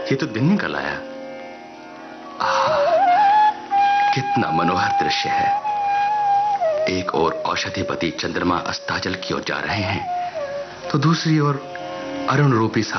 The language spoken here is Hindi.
ये तो दिन निकल आया। कितना मनोहर दृश्य है। एक ओर औषधिपति चंद्रमा अस्ताचल की ओर जा रहे हैं, तो दूसरी ओर अरुण रूपी